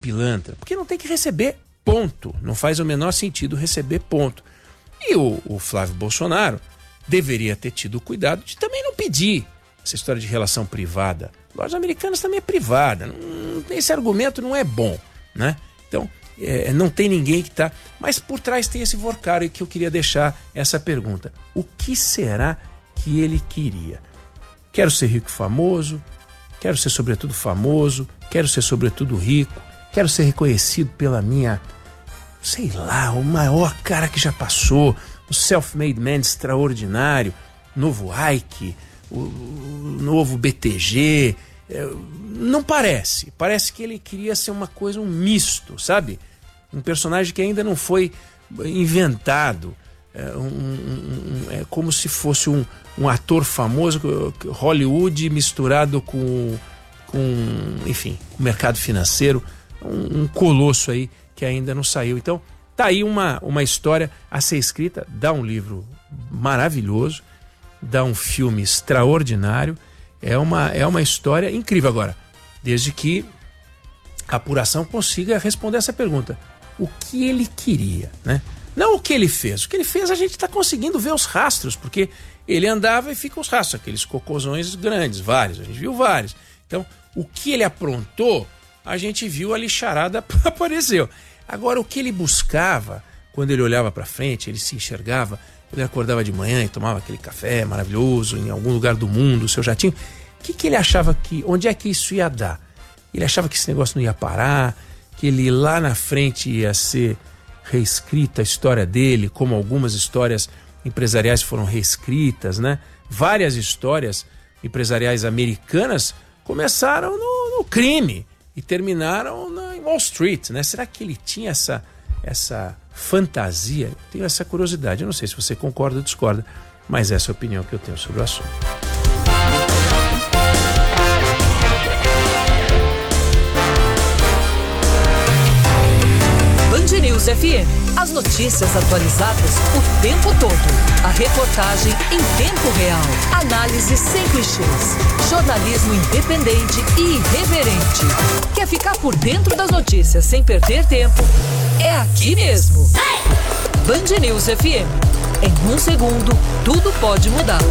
pilantra, porque não tem que receber, ponto. Não faz o menor sentido receber, ponto. E o Flávio Bolsonaro deveria ter tido o cuidado de também não pedir essa história de relação privada. Lojas Americanas também é privada, esse argumento não é bom, né? Então, não tem ninguém que está... Mas por trás tem esse Worcari que eu queria deixar essa pergunta. O que será que ele queria? Quero ser rico e famoso, quero ser sobretudo famoso, quero ser sobretudo rico, quero ser reconhecido pela minha, sei lá, o maior cara que já passou, o self-made man extraordinário, novo Ike, o novo BTG. Não parece. Parece que ele queria ser uma coisa, um misto, sabe? Um personagem que ainda não foi inventado. É como se fosse um ator famoso, Hollywood misturado com enfim, o mercado financeiro, um colosso aí que ainda não saiu. Então, tá aí uma história a ser escrita, dá um livro maravilhoso, dá um filme extraordinário, é uma história incrível. Agora, desde que a apuração consiga responder essa pergunta: o que ele queria, né? Não o que ele fez. O que ele fez a gente está conseguindo ver os rastros, porque ele andava e fica os rastros, aqueles cocôzões grandes, vários, a gente viu vários. Então, o que ele aprontou, a gente viu, a lixarada apareceu. Agora, o que ele buscava, quando ele olhava para frente, ele se enxergava, ele acordava de manhã e tomava aquele café maravilhoso em algum lugar do mundo, o seu jatinho, o que ele achava que, onde é que isso ia dar? Ele achava que esse negócio não ia parar, que ele lá na frente ia ser reescrita a história dele, como algumas histórias empresariais foram reescritas, né? Várias histórias empresariais americanas começaram no crime e terminaram em Wall Street, né? Será que ele tinha essa fantasia? Eu tenho essa curiosidade. Eu não sei se você concorda ou discorda, mas essa é a opinião que eu tenho sobre o assunto. Band News FM. As notícias atualizadas o tempo todo. A reportagem em tempo real. Análise sem clichês. Jornalismo independente e irreverente. Quer ficar por dentro das notícias sem perder tempo? É aqui mesmo. Band News FM. Em um segundo, tudo pode mudar.